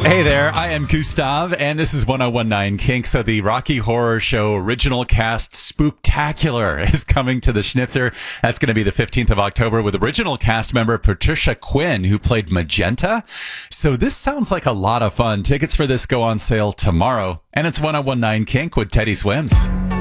Hey there, I am Gustav, and this is 1019 Kink. So the Rocky Horror Show original cast Spooktacular is coming to the Schnitzer. That's going to be the 15th of October with original cast member Patricia Quinn, who played Magenta. So this sounds like a lot of fun. Tickets for this go on sale tomorrow. And it's 1019 Kink with Teddy Swims.